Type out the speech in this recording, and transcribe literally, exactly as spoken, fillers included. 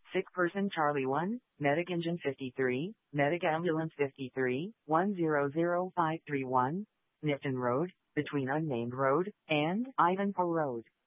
Sick person Charlie one, Medic Engine fifty-three, Medic Ambulance fifty-three, one zero zero five three one, Nifton Road, between Unnamed Road and Ivanpah Road.